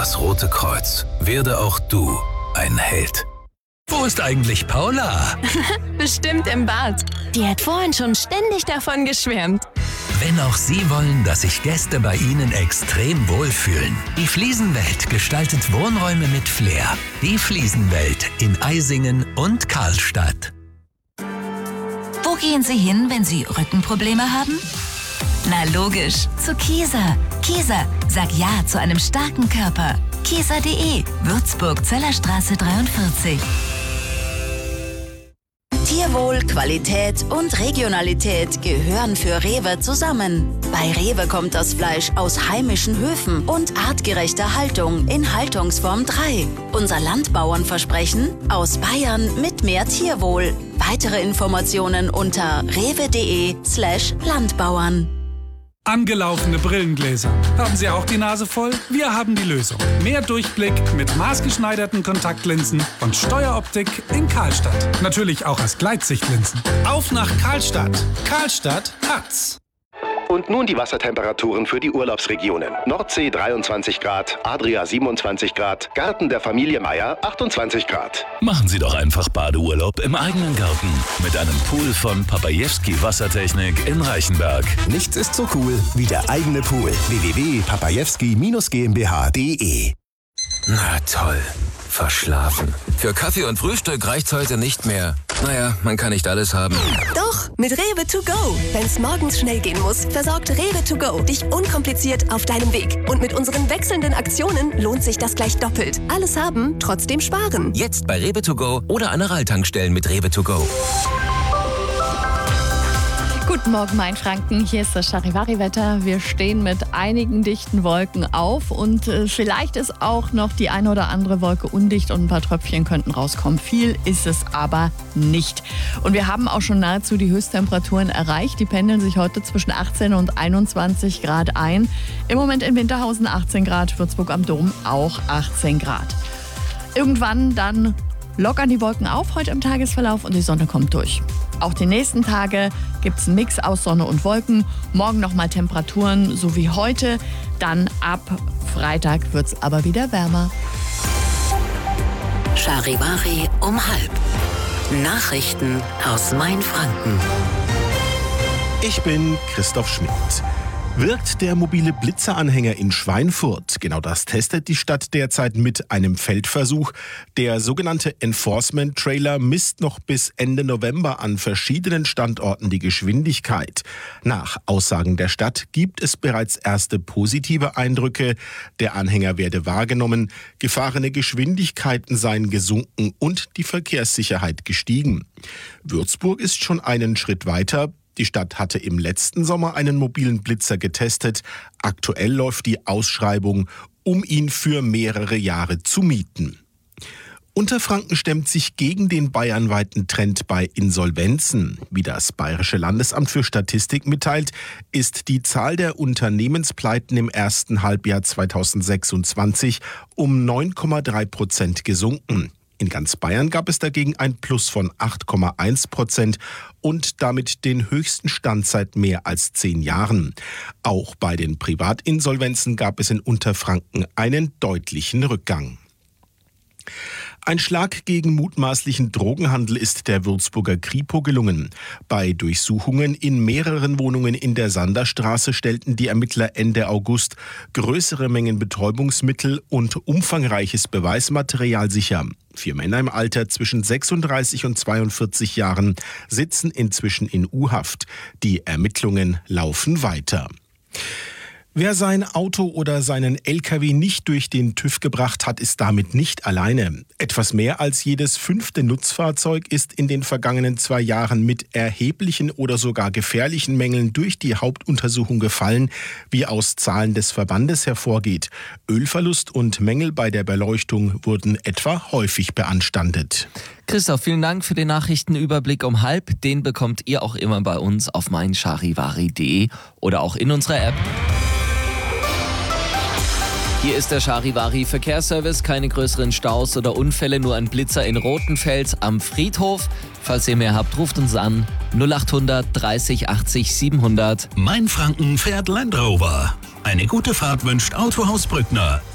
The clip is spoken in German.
das Rote Kreuz. Werde auch du ein Held. Wo ist eigentlich Paula? Bestimmt im Bad. Die hat vorhin schon ständig davon geschwärmt. Wenn auch Sie wollen, dass sich Gäste bei Ihnen extrem wohlfühlen. Die Fliesenwelt gestaltet Wohnräume mit Flair. Die Fliesenwelt in Eisingen und Karlstadt. Wo gehen Sie hin, wenn Sie Rückenprobleme haben? Na logisch, zu Kieser. Kieser, sag Ja zu einem starken Körper. Kieser.de, Würzburg, Zellerstraße 43. Tierwohl, Qualität und Regionalität gehören für Rewe zusammen. Bei Rewe kommt das Fleisch aus heimischen Höfen und artgerechter Haltung in Haltungsform 3. Unser Landbauernversprechen: aus Bayern mit mehr Tierwohl. Weitere Informationen unter rewe.de/Landbauern. Angelaufene Brillengläser. Haben Sie auch die Nase voll? Wir haben die Lösung. Mehr Durchblick mit maßgeschneiderten Kontaktlinsen und Steueroptik in Karlstadt. Natürlich auch als Gleitsichtlinsen. Auf nach Karlstadt. Karlstadt hat's. Und nun die Wassertemperaturen für die Urlaubsregionen. Nordsee 23 Grad, Adria 27 Grad, Garten der Familie Meier 28 Grad. Machen Sie doch einfach Badeurlaub im eigenen Garten mit einem Pool von Papajewski Wassertechnik in Reichenberg. Nichts ist so cool wie der eigene Pool. www.papajewski-GmbH.de. Na toll, verschlafen. Für Kaffee und Frühstück reicht's heute nicht mehr. Naja, man kann nicht alles haben. Doch, mit Rewe to go. Wenn's morgens schnell gehen muss, versorgt Rewe to go dich unkompliziert auf deinem Weg. Und mit unseren wechselnden Aktionen lohnt sich das gleich doppelt. Alles haben, trotzdem sparen. Jetzt bei Rewe to go oder an Aral-Tankstellen mit Rewe to go. Guten Morgen, Mainfranken. Hier ist das Charivari-Wetter. Wir stehen mit einigen dichten Wolken auf und vielleicht ist auch noch die eine oder andere Wolke undicht und ein paar Tröpfchen könnten rauskommen. Viel ist es aber nicht. Und wir haben auch schon nahezu die Höchsttemperaturen erreicht. Die pendeln sich heute zwischen 18 und 21 Grad ein. Im Moment in Winterhausen 18 Grad, Würzburg am Dom auch 18 Grad. Irgendwann dann lockern die Wolken auf heute im Tagesverlauf und die Sonne kommt durch. Auch die nächsten Tage gibt es einen Mix aus Sonne und Wolken. Morgen nochmal Temperaturen, so wie heute. Dann ab Freitag wird es aber wieder wärmer. Charivari um 12:30. Nachrichten aus Mainfranken. Ich bin Christoph Schmidt. Wirkt der mobile Blitzeranhänger in Schweinfurt? Genau das testet die Stadt derzeit mit einem Feldversuch. Der sogenannte Enforcement-Trailer misst noch bis Ende November an verschiedenen Standorten die Geschwindigkeit. Nach Aussagen der Stadt gibt es bereits erste positive Eindrücke. Der Anhänger werde wahrgenommen, gefahrene Geschwindigkeiten seien gesunken und die Verkehrssicherheit gestiegen. Würzburg ist schon einen Schritt weiter. Die Stadt hatte im letzten Sommer einen mobilen Blitzer getestet. Aktuell läuft die Ausschreibung, um ihn für mehrere Jahre zu mieten. Unterfranken stemmt sich gegen den bayernweiten Trend bei Insolvenzen. Wie das Bayerische Landesamt für Statistik mitteilt, ist die Zahl der Unternehmenspleiten im ersten Halbjahr 2026 um 9,3% gesunken. In ganz Bayern gab es dagegen ein Plus von 8,1% und damit den höchsten Stand seit mehr als 10 Jahren. Auch bei den Privatinsolvenzen gab es in Unterfranken einen deutlichen Rückgang. Ein Schlag gegen mutmaßlichen Drogenhandel ist der Würzburger Kripo gelungen. Bei Durchsuchungen in mehreren Wohnungen in der Sanderstraße stellten die Ermittler Ende August größere Mengen Betäubungsmittel und umfangreiches Beweismaterial sicher. 4 Männer im Alter zwischen 36 und 42 Jahren sitzen inzwischen in U-Haft. Die Ermittlungen laufen weiter. Wer sein Auto oder seinen LKW nicht durch den TÜV gebracht hat, ist damit nicht alleine. Etwas mehr als jedes 5. Nutzfahrzeug ist in den vergangenen 2 Jahren mit erheblichen oder sogar gefährlichen Mängeln durch die Hauptuntersuchung gefallen, wie aus Zahlen des Verbandes hervorgeht. Ölverlust und Mängel bei der Beleuchtung wurden etwa häufig beanstandet. Christoph, vielen Dank für den Nachrichtenüberblick um 12:30. Den bekommt ihr auch immer bei uns auf meincharivari.de oder auch in unserer App. Hier ist der Charivari Verkehrsservice. Keine größeren Staus oder Unfälle, nur ein Blitzer in Rothenfels am Friedhof. Falls ihr mehr habt, ruft uns an 0800 30 80 700. Mainfranken fährt Land Rover. Eine gute Fahrt wünscht Autohaus Brückner.